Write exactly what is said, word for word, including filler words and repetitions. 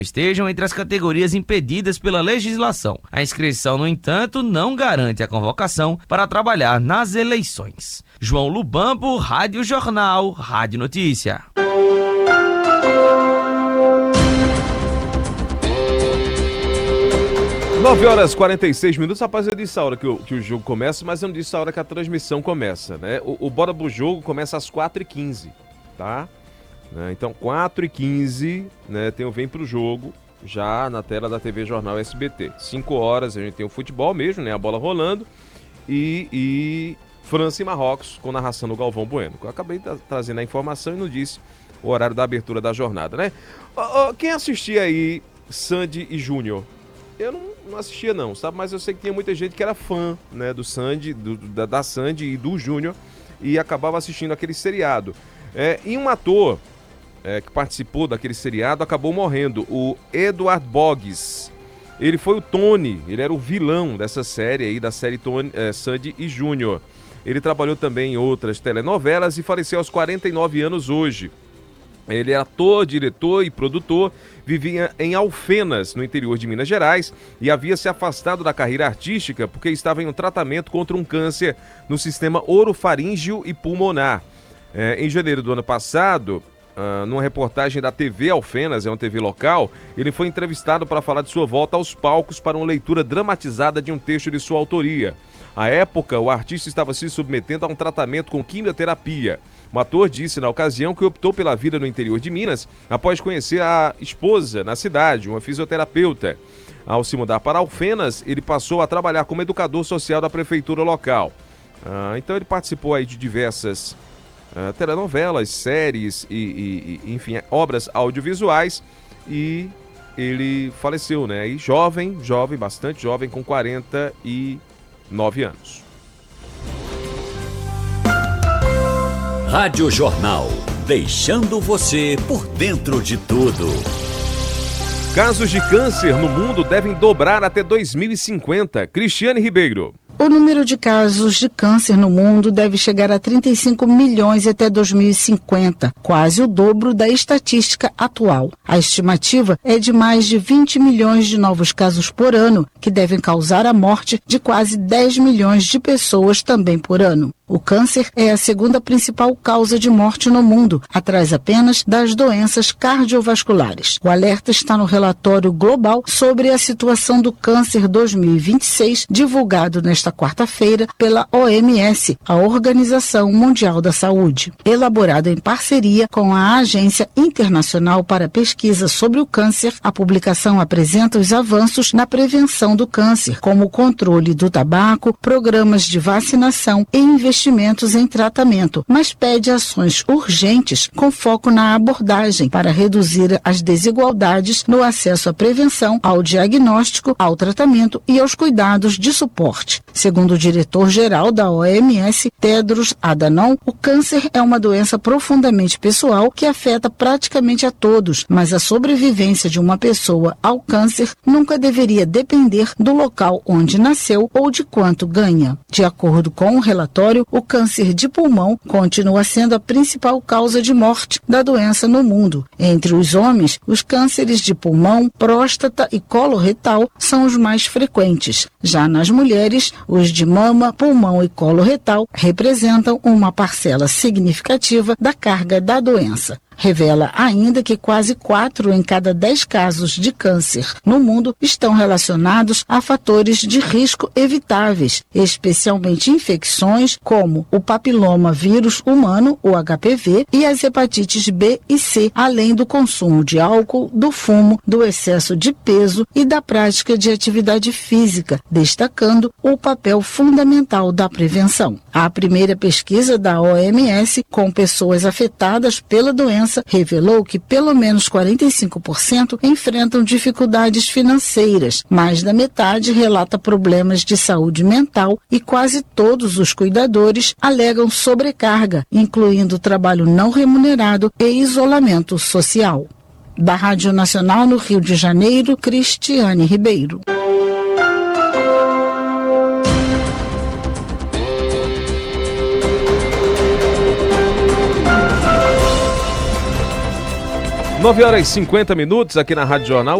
estejam entre as categorias impedidas pela legislação. A inscrição, no entanto, não garante a convocação para trabalhar nas eleições. João Lubambo, Rádio Jornal, Rádio Notícia. nove horas e quarenta e seis minutos. Rapaz, eu disse a hora que o, que o jogo começa, mas eu não disse a hora que a transmissão começa, né? O, o Bora pro Jogo começa às quatro e quinze, tá? Né? Então, quatro e quinze, né, tem o Vem Pro Jogo, já na tela da T V Jornal S B T. cinco horas a gente tem o futebol mesmo, né, a bola rolando, e, e França e Marrocos, com narração do Galvão Bueno. Eu acabei tra- trazendo a informação e não disse o horário da abertura da jornada, né? Oh, oh, quem assistia aí Sandy e Júnior? Eu não, não assistia não, sabe? Mas eu sei que tinha muita gente que era fã, né, do Sandy, do, da, da Sandy e do Júnior, e acabava assistindo aquele seriado. É, e um ator... É, que participou daquele seriado, acabou morrendo, o Edward Boggs. Ele foi o Tony, ele era o vilão dessa série aí, da série Tony, é, Sandy e Júnior. Ele trabalhou também em outras telenovelas e faleceu aos quarenta e nove anos hoje. Ele é ator, diretor e produtor, vivia em Alfenas, no interior de Minas Gerais, e havia se afastado da carreira artística porque estava em um tratamento contra um câncer no sistema orofaríngeo e pulmonar. É, em janeiro do ano passado... Uh, numa reportagem da T V Alfenas, é uma T V local, ele foi entrevistado para falar de sua volta aos palcos para uma leitura dramatizada de um texto de sua autoria. À época, o artista estava se submetendo a um tratamento com quimioterapia. O ator disse na ocasião que optou pela vida no interior de Minas após conhecer a esposa na cidade, uma fisioterapeuta. Ao se mudar para Alfenas, ele passou a trabalhar como educador social da prefeitura local. Uh, então ele participou aí de diversas Uh, telenovelas, séries e, e, e, enfim, obras audiovisuais, e ele faleceu, né? E jovem, jovem, bastante jovem, com quarenta e nove anos. Rádio Jornal, deixando você por dentro de tudo. Casos de câncer no mundo devem dobrar até dois mil e cinquenta. Cristiane Ribeiro. O número de casos de câncer no mundo deve chegar a trinta e cinco milhões até dois mil e cinquenta, quase o dobro da estatística atual. A estimativa é de mais de vinte milhões de novos casos por ano, que devem causar a morte de quase dez milhões de pessoas também por ano. O câncer é a segunda principal causa de morte no mundo, atrás apenas das doenças cardiovasculares. O alerta está no relatório global sobre a situação do câncer dois mil e vinte e seis, divulgado nesta quarta-feira pela O M S, a Organização Mundial da Saúde. Elaborado em parceria com a Agência Internacional para a Pesquisa sobre o Câncer, a publicação apresenta os avanços na prevenção do câncer, como o controle do tabaco, programas de vacinação e investimentos investimentos em tratamento, mas pede ações urgentes com foco na abordagem para reduzir as desigualdades no acesso à prevenção, ao diagnóstico, ao tratamento e aos cuidados de suporte. Segundo o diretor-geral da O M S, Tedros Adhanom, o câncer é uma doença profundamente pessoal que afeta praticamente a todos, mas a sobrevivência de uma pessoa ao câncer nunca deveria depender do local onde nasceu ou de quanto ganha. De acordo com o relatório, o câncer de pulmão continua sendo a principal causa de morte da doença no mundo. Entre os homens, os cânceres de pulmão, próstata e colo retal são os mais frequentes. Já nas mulheres, os de mama, pulmão e colo retal representam uma parcela significativa da carga da doença. Revela ainda que quase quatro em cada dez casos de câncer no mundo estão relacionados a fatores de risco evitáveis, especialmente infecções como o papiloma vírus humano, o H P V, e as hepatites B e C, além do consumo de álcool, do fumo, do excesso de peso e da prática de atividade física, destacando o papel fundamental da prevenção. A primeira pesquisa da O M S com pessoas afetadas pela doença revelou que pelo menos quarenta e cinco por cento enfrentam dificuldades financeiras, mais da metade relata problemas de saúde mental e quase todos os cuidadores alegam sobrecarga, incluindo trabalho não remunerado e isolamento social. Da Rádio Nacional no Rio de Janeiro, Cristiane Ribeiro. nove horas e cinquenta minutos aqui na Rádio Jornal.